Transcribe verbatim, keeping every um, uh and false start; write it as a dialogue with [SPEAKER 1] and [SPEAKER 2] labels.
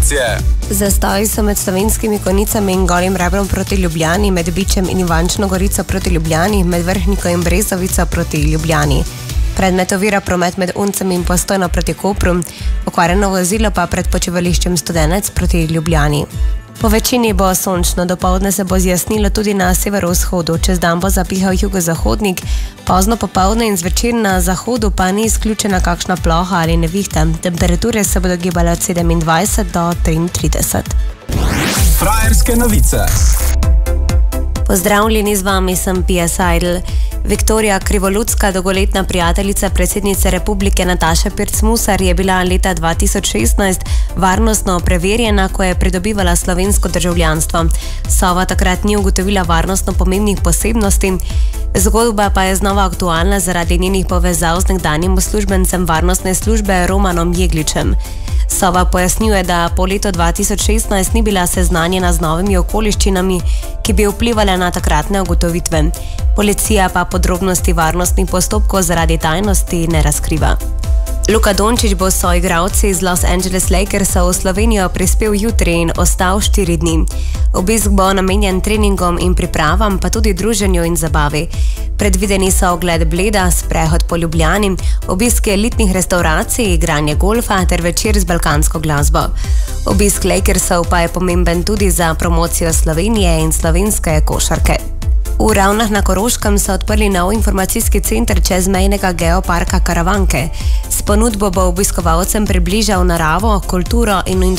[SPEAKER 1] informacije.
[SPEAKER 2] Zastoji so med Slovenskimi Konjicami in Golim Rebrom proti Ljubljani, med Bičem in Ivančno Gorico proti Ljubljani, med Vrhniko in Brezovico proti Ljubljani. Predmet ovira promet med Uncem in Postojno proti Kopru, okvarjeno vozilo pa pred počivališčem Studenec proti Ljubljani. Po večini bo sončno, dopoldne se bo zjasnilo tudi na severovzhodu, čez dan bo zapihal jugozahodnik, pozno popoldne in zvečer na zahodu pa ni izključena kakšna ploha ali nevihta. Temperature se bodo gibale od sedemindvajset do triintrideset.
[SPEAKER 1] Frajerske novice.
[SPEAKER 2] Pozdravljeni, z vami sem Pia Seidel. Viktorija Krivoludska, dolgoletna prijateljica predsednice republike Nataše Pirc-Musar, je bila leta dva tisoč šestnajst varnostno preverjena, ko je pridobivala slovensko državljanstvo. Sova takrat ni ugotovila varnostno pomembnih posebnosti, zgodba pa je znova aktualna zaradi njenih povezav z nekdanjim uslužbencem varnostne službe Romanom Jegličem. Sova pojasnjuje, da po letu dva tisoč šestnajst ni bila seznanjena z novimi okoliščinami, ki bi vplivale na takratne ugotovitve. Policija pa podrobnosti varnostnih postopkov zaradi tajnosti ne razkriva. Luka Dončić bo s soigralci iz Los Angeles Lakersa v Slovenijo prispel jutri in ostal štiri dni. Obisk bo namenjen treningom in pripravam, pa tudi druženju in zabavi. Predvideni so ogled Bleda, sprehod po Ljubljani, obisk elitnih restauracij, igranje golfa ter večer z balkansko glasbo. Obisk Lakersov pa je pomemben tudi za promocijo Slovenije in slovenske košarke. V Ravnah na Koroškem so odprli nov informacijski center čezmejnega geoparka Karavanke. S ponudbo bo obiskovalcem približal naravo, kulturo in